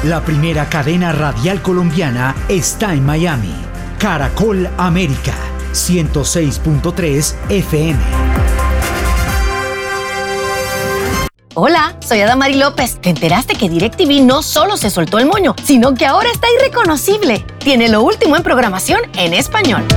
La primera cadena radial colombiana está en Miami. Caracol América, 106.3 FM. Hola, soy Adamari López. ¿Te enteraste que DirecTV no solo se soltó el moño, sino que ahora está irreconocible? Tiene lo último en programación en español.